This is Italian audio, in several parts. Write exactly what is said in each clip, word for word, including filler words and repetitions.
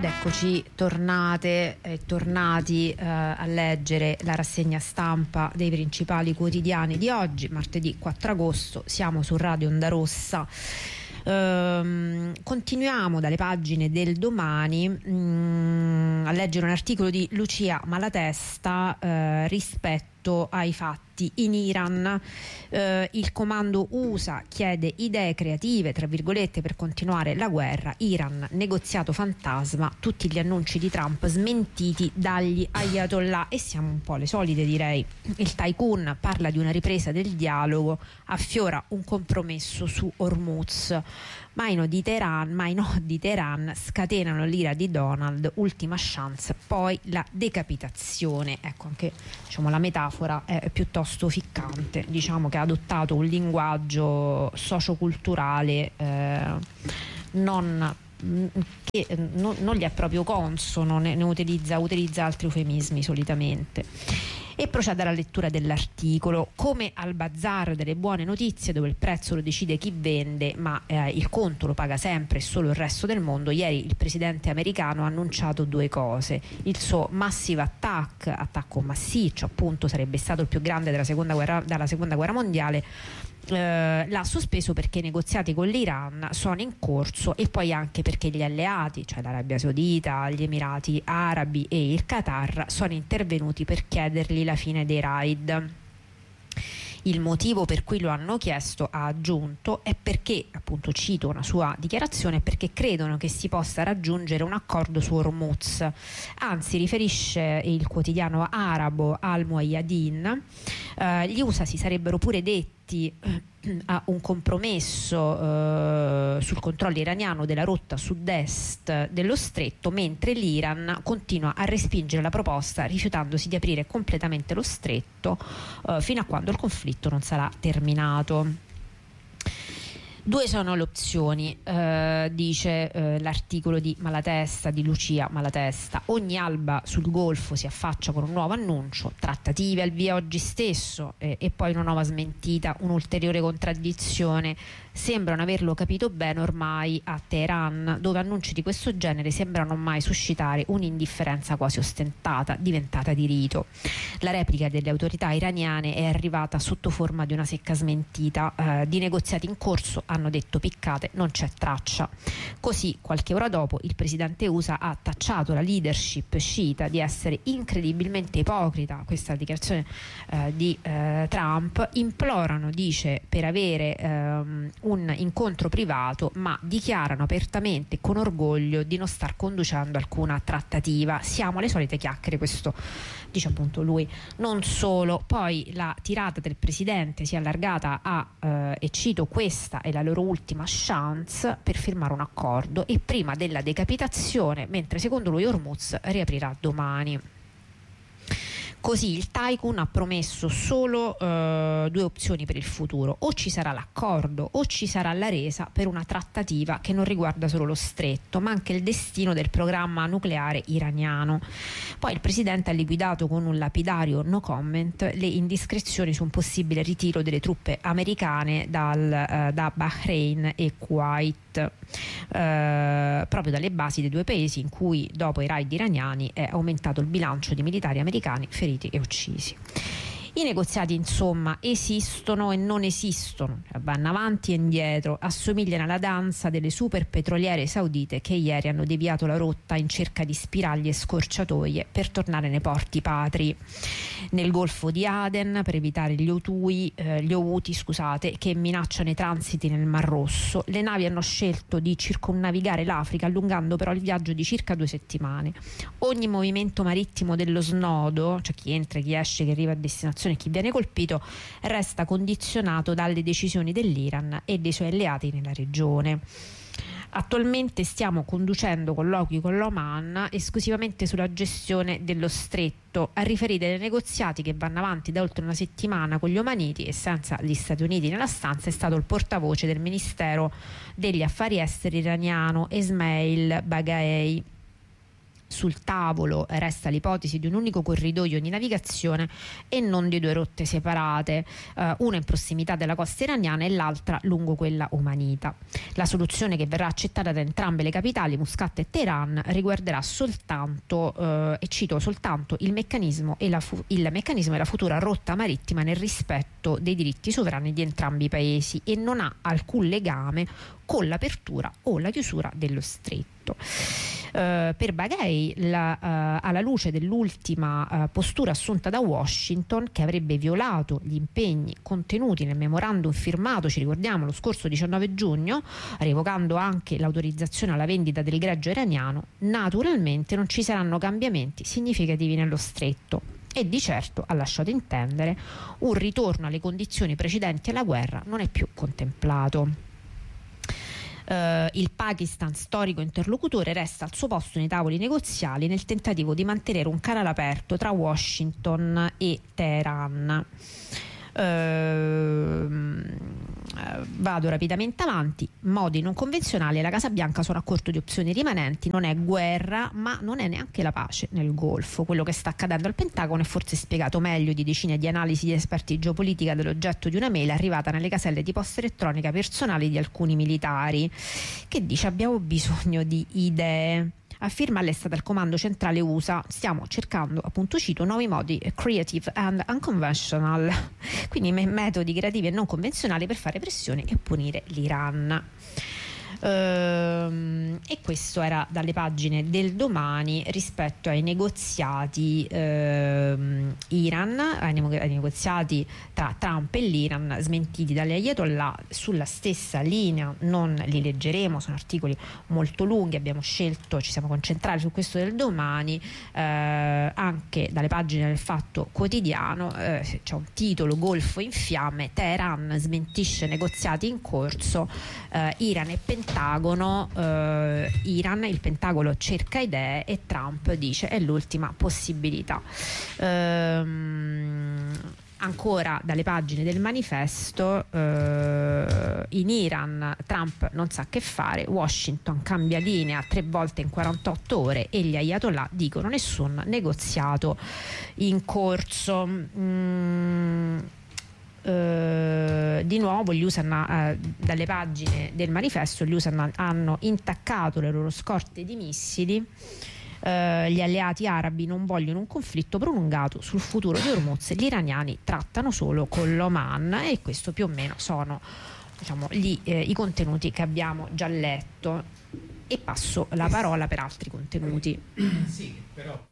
Ed eccoci tornate e tornati eh, a leggere la rassegna stampa dei principali quotidiani di oggi, martedì quattro agosto. Siamo su Radio Onda Rossa. Ehm, continuiamo dalle pagine del Domani mh, a leggere un articolo di Lucia Malatesta eh, rispetto ai fatti in Iran. Eh, il comando U S A chiede idee creative, tra virgolette, per continuare la guerra. Iran, negoziato fantasma, tutti gli annunci di Trump smentiti dagli ayatollah. E siamo un po' le solite, direi. Il tycoon parla di una ripresa del dialogo, affiora un compromesso su Hormuz. Mai no di Teheran, mai no di Teheran, scatenano l'ira di Donald, ultima chance, poi la decapitazione. Ecco, anche diciamo, la metafora è piuttosto ficcante, diciamo che ha adottato un linguaggio socioculturale eh, non che non, non gli è proprio consono, ne, ne utilizza, utilizza altri eufemismi solitamente. E procede alla lettura dell'articolo. Come al bazar delle buone notizie, dove il prezzo lo decide chi vende, ma eh, il conto lo paga sempre e solo il resto del mondo, ieri il presidente americano ha annunciato due cose: il suo massive attack, attacco massiccio, appunto sarebbe stato il più grande della seconda guerra, dalla seconda guerra mondiale. Eh, l'ha sospeso perché i negoziati con l'Iran sono in corso, e poi anche perché gli alleati, cioè l'Arabia Saudita, gli Emirati Arabi e il Qatar, sono intervenuti per chiedergli la fine dei raid. Il motivo per cui lo hanno chiesto, ha aggiunto, è perché, appunto cito una sua dichiarazione, perché credono che si possa raggiungere un accordo su Hormuz. Anzi, riferisce il quotidiano arabo Al Muayyadin, eh, gli U S A si sarebbero pure detti a un compromesso eh, sul controllo iraniano della rotta sud-est dello stretto, mentre l'Iran continua a respingere la proposta, rifiutandosi di aprire completamente lo stretto eh, fino a quando il conflitto non sarà terminato. Due sono le opzioni, eh, dice eh, l'articolo di Malatesta, di Lucia Malatesta. Ogni alba sul Golfo si affaccia con un nuovo annuncio, trattative al via oggi stesso, eh, e poi una nuova smentita, un'ulteriore contraddizione. Sembrano averlo capito bene ormai a Teheran, dove annunci di questo genere sembrano mai suscitare un'indifferenza quasi ostentata, diventata di rito. La replica delle autorità iraniane è arrivata sotto forma di una secca smentita. Eh, di negoziati in corso, hanno detto piccate, non c'è traccia. Così, qualche ora dopo, il presidente U S A ha tacciato la leadership sciita di essere incredibilmente ipocrita. Questa dichiarazione eh, di eh, Trump. Implorano, dice, per avere ehm, un incontro privato, ma dichiarano apertamente, con orgoglio, di non star conducendo alcuna trattativa. Siamo alle solite chiacchiere, questo dice appunto lui. Non solo, poi la tirata del presidente si è allargata a, eh, e cito, questa è la loro ultima chance per firmare un accordo e prima della decapitazione, mentre secondo lui Hormuz riaprirà domani. Così il tycoon ha promesso solo eh, due opzioni per il futuro: o ci sarà l'accordo o ci sarà la resa per una trattativa che non riguarda solo lo stretto, ma anche il destino del programma nucleare iraniano. Poi il presidente ha liquidato con un lapidario no comment le indiscrezioni su un possibile ritiro delle truppe americane dal, eh, da Bahrain e Kuwait, eh, proprio dalle basi dei due paesi, in cui dopo i raid iraniani è aumentato il bilancio di militari americani feriti e uccisi. I negoziati, insomma, esistono e non esistono, vanno avanti e indietro, assomigliano alla danza delle super petroliere saudite che ieri hanno deviato la rotta in cerca di spiragli e scorciatoie per tornare nei porti patri. Nel Golfo di Aden, per evitare gli Houthi, eh, gli Houthi scusate, che minacciano i transiti nel Mar Rosso, le navi hanno scelto di circumnavigare l'Africa, allungando però il viaggio di circa due settimane. Ogni movimento marittimo dello snodo, cioè chi entra, chi esce, chi arriva a destinazione e chi viene colpito, resta condizionato dalle decisioni dell'Iran e dei suoi alleati nella regione. Attualmente stiamo conducendo colloqui con l'Oman esclusivamente sulla gestione dello stretto, a riferire dei negoziati che vanno avanti da oltre una settimana con gli omaniti, e senza gli Stati Uniti nella stanza è stato il portavoce del Ministero degli Affari Esteri iraniano Esmail Bagaei. sul tavolo resta l'ipotesi di un unico corridoio di navigazione e non di due rotte separate, eh, una in prossimità della costa iraniana e l'altra lungo quella omanita. La soluzione, che verrà accettata da entrambe le capitali, Muscat e Teheran, riguarderà soltanto, eh, e cito, soltanto il meccanismo e la fu- il meccanismo e la futura rotta marittima nel rispetto dei diritti sovrani di entrambi i paesi e non ha alcun legame con l'apertura o la chiusura dello stretto. Uh, per Baghei, la, uh, alla luce dell'ultima uh, postura assunta da Washington, che avrebbe violato gli impegni contenuti nel memorandum firmato, ci ricordiamo, lo scorso diciannove giugno, revocando anche l'autorizzazione alla vendita del greggio iraniano, naturalmente non ci saranno cambiamenti significativi nello stretto. E di certo, ha lasciato intendere, un ritorno alle condizioni precedenti alla guerra non è più contemplato. Uh, il Pakistan, storico interlocutore, resta al suo posto nei tavoli negoziali nel tentativo di mantenere un canale aperto tra Washington e Teheran. Uh, vado rapidamente avanti. Modi non convenzionali. La Casa Bianca sono a corto di opzioni rimanenti. Non è guerra, ma non è neanche la pace nel Golfo. Quello che sta accadendo al Pentagono è forse spiegato meglio di decine di analisi di esperti di geopolitica dell'oggetto di una mail arrivata nelle caselle di posta elettronica personali di alcuni militari, che dice: abbiamo bisogno di idee. A firmarla è stata il comando centrale U S A. Stiamo cercando, appunto cito, nuovi modi creative and unconventional, quindi metodi creativi e non convenzionali per fare pressione e punire l'Iran. Ehm, e questo era dalle pagine del Domani rispetto ai negoziati ehm, Iran, ai, nego- ai negoziati tra Trump e l'Iran, smentiti dalle Ayatollah. Sulla stessa linea non li leggeremo, sono articoli molto lunghi, abbiamo scelto, ci siamo concentrati su questo del Domani, eh, anche dalle pagine del Fatto Quotidiano. Eh, c'è un titolo: Golfo in fiamme, Teheran smentisce negoziati in corso, eh, Iran e Pentagono, eh, Iran, il Pentagono cerca idee e Trump dice è l'ultima possibilità. Ehm, ancora dalle pagine del Manifesto, eh, in Iran Trump non sa che fare, Washington cambia linea tre volte in quarantotto ore e gli Ayatollah dicono nessun negoziato in corso. Mm. Uh, di nuovo gli U S A, uh, dalle pagine del Manifesto, gli U S A hanno intaccato le loro scorte di missili. Uh, gli alleati arabi non vogliono un conflitto prolungato sul futuro di Hormuz, gli iraniani trattano solo con l'Oman, e questo più o meno sono, diciamo, gli, eh, i contenuti che abbiamo già letto, e passo la parola per altri contenuti. Sì, però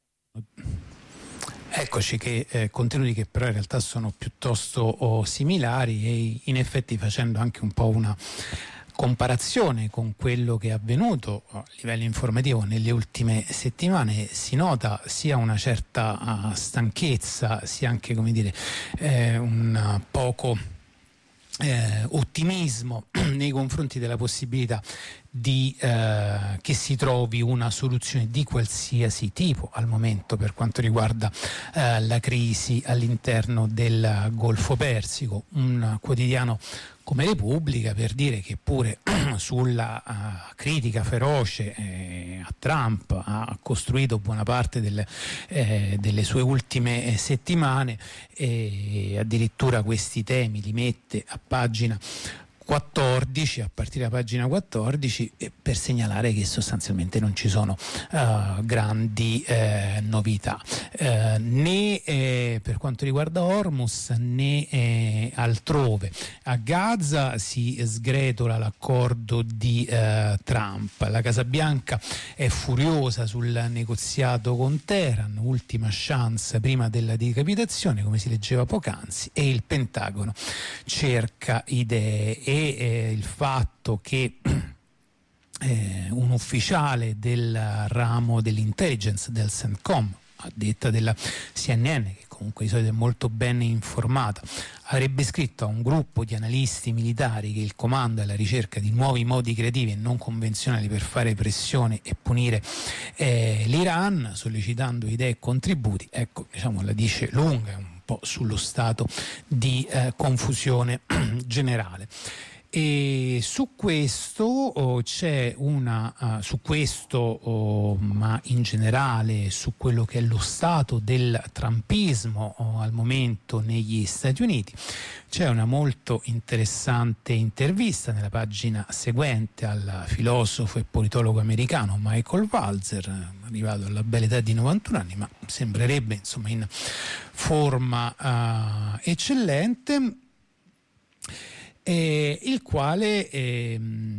eccoci che eh, contenuti che però in realtà sono piuttosto oh, similari, e in effetti facendo anche un po' una comparazione con quello che è avvenuto a livello informativo nelle ultime settimane, si nota sia una certa uh, stanchezza, sia anche, come dire, eh, un poco eh, ottimismo nei confronti della possibilità di eh, che si trovi una soluzione di qualsiasi tipo al momento per quanto riguarda eh, la crisi all'interno del Golfo Persico. Un quotidiano come Repubblica, per dire che pure sulla uh, critica feroce eh, a Trump ha costruito buona parte delle, eh, delle sue ultime eh, settimane, e addirittura questi temi li mette a pagina quattordici, a partire da pagina quattordici, per segnalare che sostanzialmente non ci sono uh, grandi eh, novità eh, né eh, per quanto riguarda Hormuz né eh, altrove. A Gaza si sgretola l'accordo di eh, Trump, la Casa Bianca è furiosa sul negoziato con Teheran, ultima chance prima della decapitazione, come si leggeva poc'anzi, e il Pentagono cerca idee. E eh, il fatto che eh, un ufficiale del ramo dell'intelligence del CENTCOM, a detta della C N N, che comunque di solito è molto ben informata, avrebbe scritto a un gruppo di analisti militari che il comando è alla ricerca di nuovi modi creativi e non convenzionali per fare pressione e punire eh, l'Iran, sollecitando idee e contributi. Ecco, diciamo, la dice lunga, un po' sullo stato di eh, confusione generale. E su questo oh, c'è una uh, su questo oh, ma in generale su quello che è lo stato del trumpismo oh, al momento negli Stati Uniti, c'è una molto interessante intervista nella pagina seguente al filosofo e politologo americano Michael Walzer, arrivato alla bella età di novantuno anni, ma sembrerebbe insomma in forma uh, eccellente. Eh, il quale eh,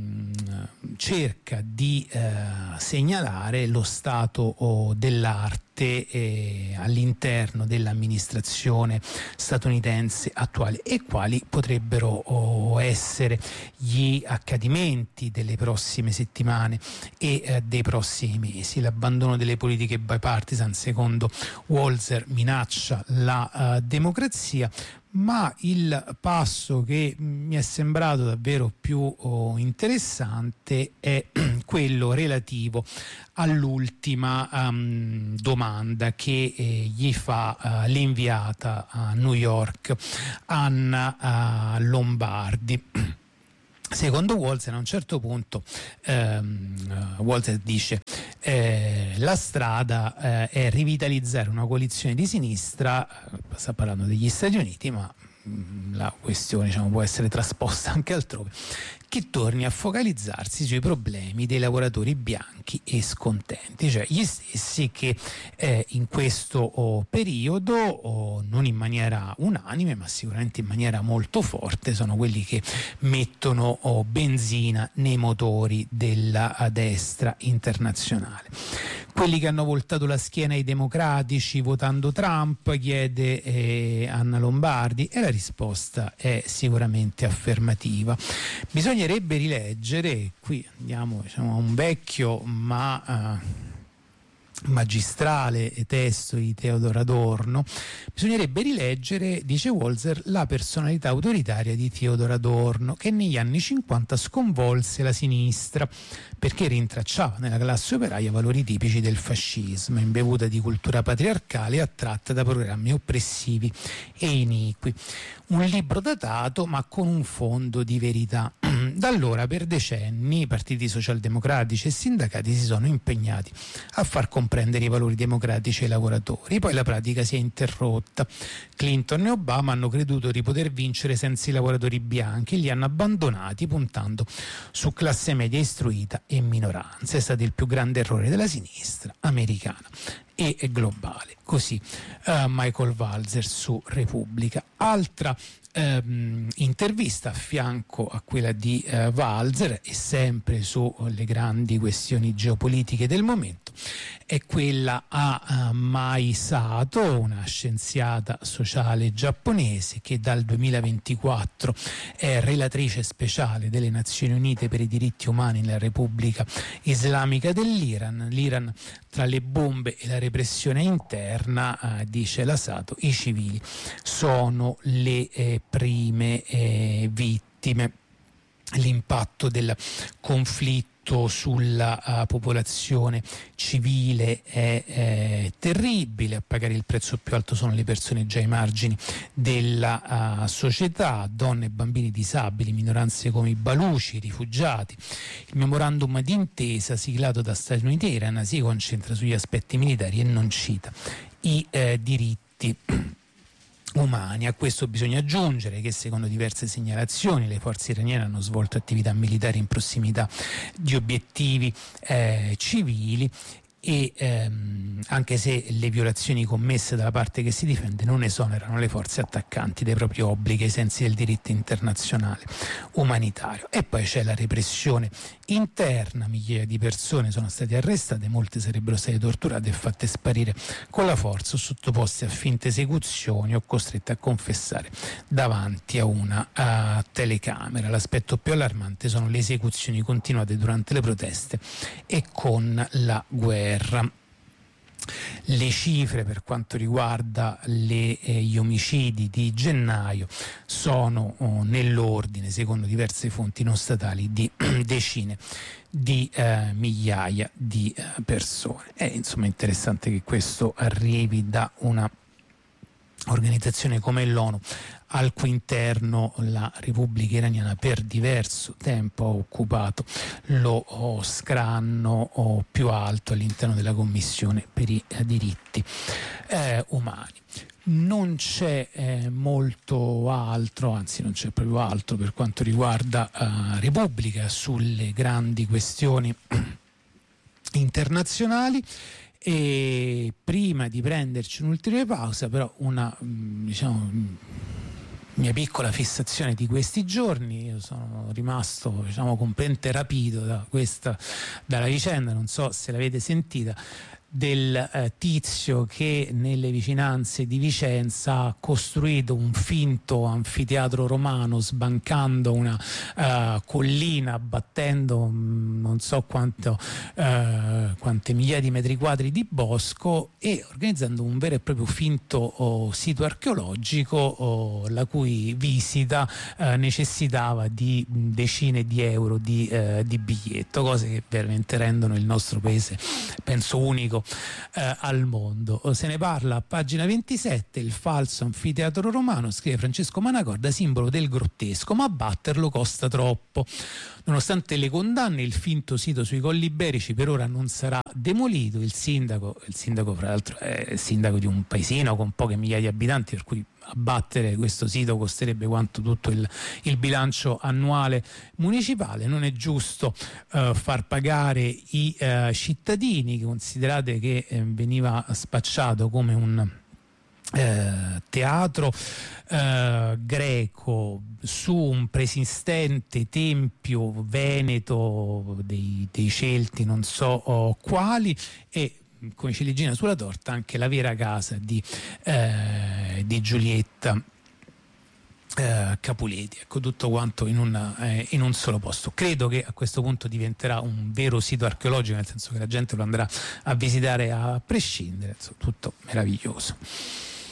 cerca di eh, segnalare lo stato oh, dell'arte eh, all'interno dell'amministrazione statunitense attuale e quali potrebbero oh, essere gli accadimenti delle prossime settimane e eh, dei prossimi mesi. L'abbandono delle politiche bipartisan, secondo Walzer, minaccia la uh, democrazia, ma il passo che mi è sembrato davvero più oh, interessante è quello relativo all'ultima um, domanda che eh, gli fa uh, l'inviata a New York Anna uh, Lombardi. Secondo Walzer, a un certo punto ehm, Walzer dice eh, la strada eh, è rivitalizzare una coalizione di sinistra, sta parlando degli Stati Uniti, ma mh, la questione diciamo, può essere trasposta anche altrove, che torni a focalizzarsi sui problemi dei lavoratori bianchi e scontenti, cioè gli stessi che eh, in questo oh, periodo, oh, non in maniera unanime ma sicuramente in maniera molto forte, sono quelli che mettono oh, benzina nei motori della destra internazionale. Quelli che hanno voltato la schiena ai democratici votando Trump, chiede eh, Anna Lombardi, e la risposta è sicuramente affermativa. Bisognerebbe rileggere, qui andiamo diciamo, a un vecchio ma uh, magistrale testo di Theodor Adorno, bisognerebbe rileggere, dice Walzer, la personalità autoritaria di Theodor Adorno, che negli anni cinquanta sconvolse la sinistra perché rintracciava nella classe operaia valori tipici del fascismo, imbevuta di cultura patriarcale e attratta da programmi oppressivi e iniqui. Un libro datato ma con un fondo di verità. Da allora per decenni i partiti socialdemocratici e sindacati si sono impegnati a far comprendere i valori democratici ai lavoratori, poi la pratica si è interrotta. Clinton e Obama hanno creduto di poter vincere senza i lavoratori bianchi e li hanno abbandonati puntando su classe media istruita e minoranza. È stato il più grande errore della sinistra americana e globale. Così uh, Michael Walzer su Repubblica. Altra ehm, intervista a fianco a quella di uh, Walzer, e sempre sulle grandi questioni geopolitiche del momento, è quella a uh, Mai Sato, una scienziata sociale giapponese che dal duemilaventiquattro è relatrice speciale delle Nazioni Unite per i diritti umani nella Repubblica Islamica dell'Iran. L'Iran, tra le bombe e la repressione interna, eh, dice la Sato, i civili sono le eh, prime eh, vittime. L'impatto del conflitto sulla uh, popolazione civile è eh, terribile. A pagare il prezzo più alto sono le persone già ai margini della uh, società, donne e bambini disabili, minoranze come i baluci, i rifugiati. Il memorandum d'intesa siglato da Stati Uniti e Iran si concentra sugli aspetti militari e non cita i eh, diritti umani. A questo bisogna aggiungere che secondo diverse segnalazioni le forze iraniane hanno svolto attività militari in prossimità di obiettivi eh, civili e ehm, anche se le violazioni commesse dalla parte che si difende non esonerano le forze attaccanti dei propri obblighi ai sensi del diritto internazionale umanitario. E poi c'è la repressione interna, migliaia di persone sono state arrestate, molte sarebbero state torturate e fatte sparire con la forza o sottoposte a finte esecuzioni o costrette a confessare davanti a una uh, telecamera. L'aspetto più allarmante sono le esecuzioni continuate durante le proteste e con la guerra. Le cifre per quanto riguarda le, eh, gli omicidi di gennaio sono oh, nell'ordine, secondo diverse fonti non statali, di decine di eh, migliaia di eh, persone. È insomma interessante che questo arrivi da una organizzazione come l'ONU, al cui interno la Repubblica Iraniana per diverso tempo ha occupato lo scranno più alto all'interno della Commissione per i diritti eh, umani. Non c'è eh, molto altro, anzi non c'è proprio altro per quanto riguarda eh, Repubblica sulle grandi questioni internazionali. E prima di prenderci un'ulteriore pausa, però una diciamo mia piccola fissazione di questi giorni, io sono rimasto diciamo completamente rapito da questa dalla vicenda, non so se l'avete sentita, del eh, tizio che nelle vicinanze di Vicenza ha costruito un finto anfiteatro romano sbancando una uh, collina, battendo mh, non so quanto, uh, quante migliaia di metri quadri di bosco e organizzando un vero e proprio finto oh, sito archeologico oh, la cui visita uh, necessitava di decine di euro di, uh, di biglietto, cose che veramente rendono il nostro paese, penso, unico Eh, al mondo. Se ne parla a pagina ventisette, il falso anfiteatro romano, scrive Francesco Manacorda, simbolo del grottesco, ma batterlo costa troppo. Nonostante le condanne, il finto sito sui Colli Iberici per ora non sarà demolito. Il sindaco, il sindaco fra l'altro è il sindaco di un paesino con poche migliaia di abitanti, per cui abbattere questo sito costerebbe quanto tutto il, il bilancio annuale municipale. Non è giusto uh, far pagare i uh, cittadini, considerate che eh, veniva spacciato come un eh, teatro eh, greco su un preesistente tempio veneto dei, dei Celti, non so oh, quali, e come ciliegina sulla torta anche la vera casa di, eh, di Giulietta eh, Capuleti. Ecco, tutto quanto in, una, eh, in un solo posto. Credo che a questo punto diventerà un vero sito archeologico, nel senso che la gente lo andrà a visitare a prescindere, insomma, tutto meraviglioso.